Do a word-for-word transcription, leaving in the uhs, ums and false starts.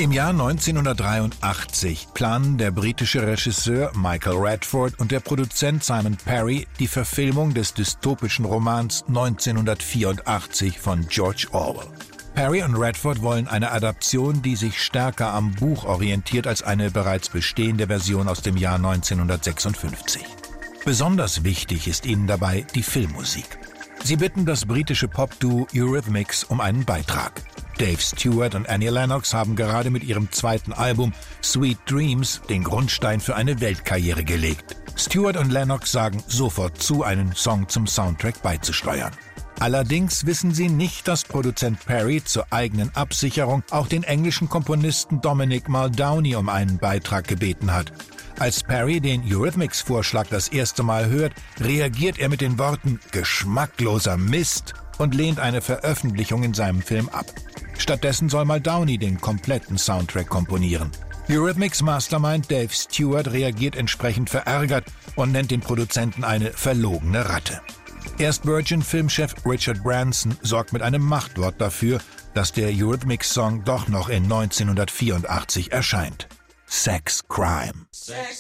Im Jahr neunzehnhundertdreiundachtzig planen der britische Regisseur Michael Radford und der Produzent Simon Perry die Verfilmung des dystopischen Romans neunzehnhundertvierundachtzig von George Orwell. Perry und Radford wollen eine Adaption, die sich stärker am Buch orientiert als eine bereits bestehende Version aus dem Jahr neunzehnhundertsechsundfünfzig. Besonders wichtig ist ihnen dabei die Filmmusik. Sie bitten das britische Pop-Duo Eurythmics um einen Beitrag. Dave Stewart und Annie Lennox haben gerade mit ihrem zweiten Album Sweet Dreams den Grundstein für eine Weltkarriere gelegt. Stewart und Lennox sagen sofort zu, einen Song zum Soundtrack beizusteuern. Allerdings wissen sie nicht, dass Produzent Perry zur eigenen Absicherung auch den englischen Komponisten Dominic Muldowney um einen Beitrag gebeten hat. Als Perry den Eurythmics-Vorschlag das erste Mal hört, reagiert er mit den Worten »geschmackloser Mist« und lehnt eine Veröffentlichung in seinem Film ab. Stattdessen soll Muldowney den kompletten Soundtrack komponieren. Eurythmics Mastermind Dave Stewart reagiert entsprechend verärgert und nennt den Produzenten eine verlogene Ratte. Erst Virgin-Filmchef Richard Branson sorgt mit einem Machtwort dafür, dass der Eurythmics-Song doch noch in neunzehnhundertvierundachtzig erscheint. Sex Crime. Sex